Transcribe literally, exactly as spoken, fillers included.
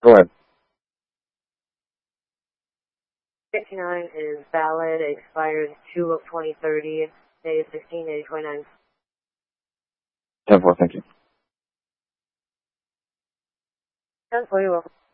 Go ahead. fifty-nine is valid. It expires two of twenty thirty. Day is sixteen eighty twenty-nine. ten four, thank you. ten four, you're welcome.